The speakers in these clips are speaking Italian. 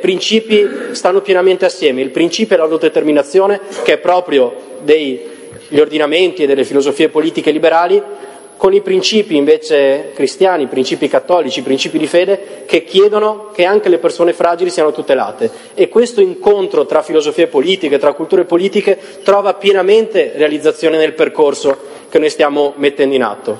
principi stanno pienamente assieme, il principio è l'autodeterminazione, che è proprio degli ordinamenti e delle filosofie politiche liberali, con i principi invece cristiani, i principi cattolici, i principi di fede, che chiedono che anche le persone fragili siano tutelate. E questo incontro tra filosofie politiche, tra culture politiche, trova pienamente realizzazione nel percorso che noi stiamo mettendo in atto.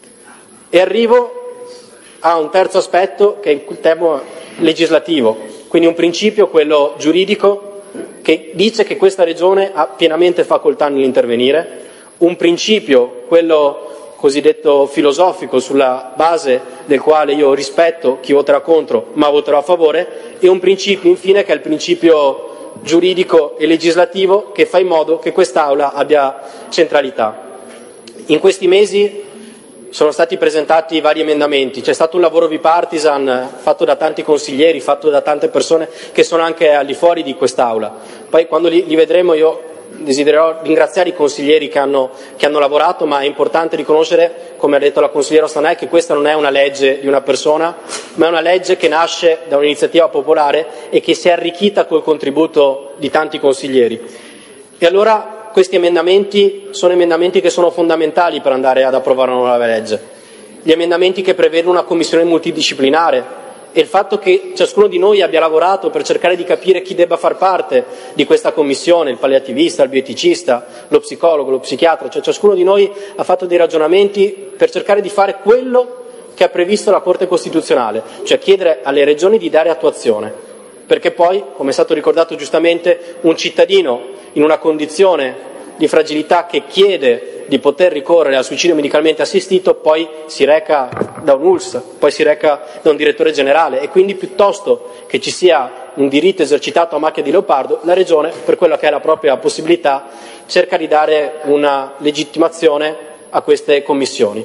E arrivo a un terzo aspetto, che è il tema legislativo, quindi un principio, quello giuridico, che dice che questa Regione ha pienamente facoltà nell'intervenire, un principio, quello cosiddetto filosofico, sulla base del quale io rispetto chi voterà contro ma voterò a favore, e un principio infine che è il principio giuridico e legislativo, che fa in modo che quest'Aula abbia centralità. In questi mesi sono stati presentati vari emendamenti, c'è stato un lavoro bipartisan fatto da tanti consiglieri, fatto da tante persone che sono anche al di fuori di quest'Aula. Poi quando li vedremo io desidererò ringraziare i consiglieri che hanno lavorato, ma è importante riconoscere, come ha detto la consigliera Ostanè, che questa non è una legge di una persona, ma è una legge che nasce da un'iniziativa popolare e che si è arricchita col contributo di tanti consiglieri. E allora questi emendamenti sono emendamenti che sono fondamentali per andare ad approvare una nuova legge. Gli emendamenti che prevedono una commissione multidisciplinare, e il fatto che ciascuno di noi abbia lavorato per cercare di capire chi debba far parte di questa commissione, il palliativista, il bioeticista, lo psicologo, lo psichiatra, cioè ciascuno di noi ha fatto dei ragionamenti per cercare di fare quello che ha previsto la Corte Costituzionale, cioè chiedere alle regioni di dare attuazione, perché poi, come è stato ricordato giustamente, un cittadino in una condizione di fragilità che chiede di poter ricorrere al suicidio medicalmente assistito, poi si reca da un ULSS, poi si reca da un direttore generale, e quindi piuttosto che ci sia un diritto esercitato a macchia di leopardo, la Regione, per quella che è la propria possibilità, cerca di dare una legittimazione a queste commissioni.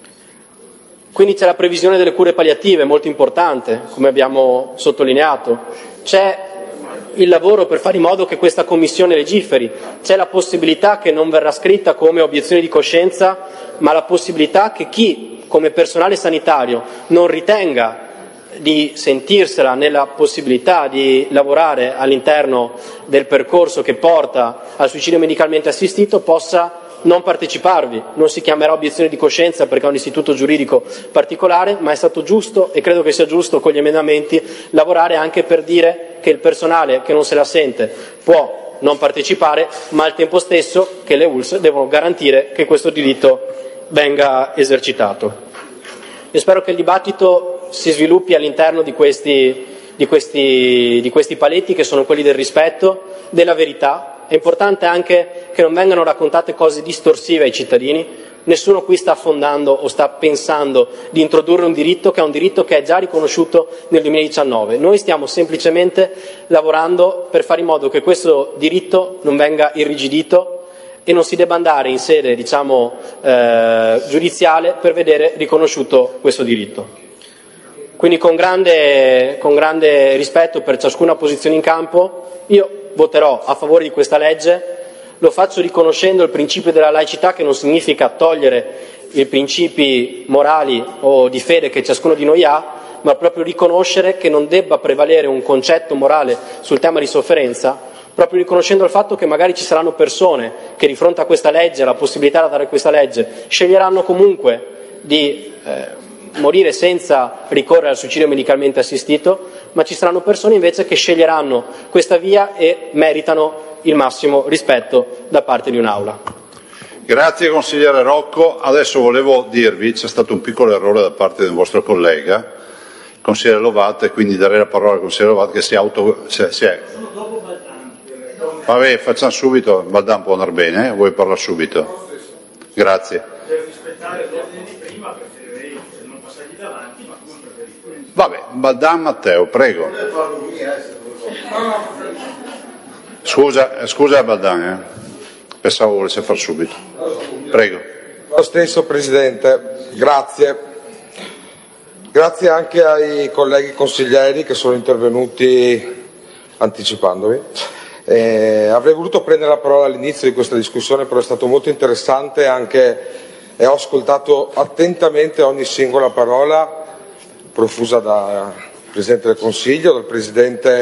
Quindi c'è la previsione delle cure palliative, molto importante, come abbiamo sottolineato, c'è il lavoro per fare in modo che questa commissione legiferi, c'è la possibilità che non verrà scritta come obiezione di coscienza, ma la possibilità che chi, come personale sanitario, non ritenga di sentirsela nella possibilità di lavorare all'interno del percorso che porta al suicidio medicalmente assistito possa non parteciparvi. Non si chiamerà obiezione di coscienza perché è un istituto giuridico particolare, ma è stato giusto, e credo che sia giusto con gli emendamenti, lavorare anche per dire che il personale che non se la sente può non partecipare, ma al tempo stesso che le ULSS devono garantire che questo diritto venga esercitato. Io spero che il dibattito si sviluppi all'interno di questi paletti, che sono quelli del rispetto, della verità. È importante anche che non vengano raccontate cose distorsive ai cittadini. Nessuno qui sta affondando o sta pensando di introdurre un diritto che è già riconosciuto nel 2019. Noi stiamo semplicemente lavorando per fare in modo che questo diritto non venga irrigidito e non si debba andare in sede, giudiziale per vedere riconosciuto questo diritto. Quindi con grande rispetto per ciascuna posizione in campo, io voterò a favore di questa legge. Lo faccio riconoscendo il principio della laicità, che non significa togliere i principi morali o di fede che ciascuno di noi ha, ma proprio riconoscere che non debba prevalere un concetto morale sul tema di sofferenza, proprio riconoscendo il fatto che magari ci saranno persone che di fronte a questa legge, alla possibilità di dare questa legge, sceglieranno comunque di morire senza ricorrere al suicidio medicalmente assistito, ma ci saranno persone invece che sceglieranno questa via e meritano il massimo rispetto da parte di un'Aula. Grazie consigliere Rocco. Adesso volevo dirvi, c'è stato un piccolo errore da parte del vostro collega, il consigliere Lovato, e quindi darei la parola al consigliere Lovato che si è. Vabbè, facciamo subito, Baldan può andare bene, vuoi parlare subito? Grazie. Vabbè, Baldan Matteo, prego. Scusa Baldan, pensavo volesse far subito. Prego. Lo stesso Presidente, grazie. Grazie anche ai colleghi consiglieri che sono intervenuti anticipandomi. Avrei voluto prendere la parola all'inizio di questa discussione, però è stato molto interessante e ho ascoltato attentamente ogni singola parola profusa dal Presidente del Consiglio, dal Presidente